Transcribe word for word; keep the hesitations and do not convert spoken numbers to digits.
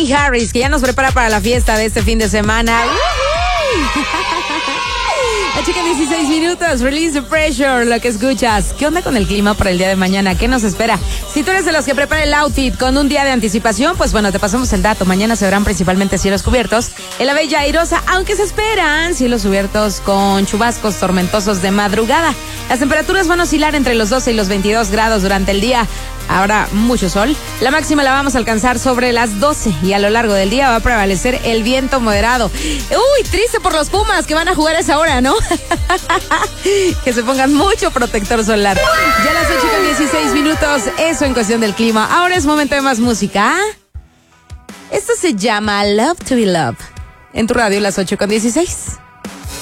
Calvin Harris, que ya nos prepara para la fiesta de este fin de semana. La chica dieciséis minutos, Release the Pressure, lo que escuchas. ¿Qué onda con el clima para el día de mañana? ¿Qué nos espera? Si tú eres de los que prepara el outfit con un día de anticipación, pues bueno, te pasamos el dato. Mañana se verán principalmente cielos cubiertos en la Bella Airosa, aunque se esperan cielos cubiertos con chubascos tormentosos de madrugada. Las temperaturas van a oscilar entre los doce y los veintidós grados durante el día. Habrá mucho sol. La máxima la vamos a alcanzar sobre las doce y a lo largo del día va a prevalecer el viento moderado. Uy, triste por los Pumas que van a jugar a esa hora, ¿no? Que se pongan mucho protector solar. Ya a las ocho con dieciséis minutos, eso en cuestión del clima. Ahora es momento de más música. Esto se llama Love to be Love. En tu radio, las ocho con dieciséis.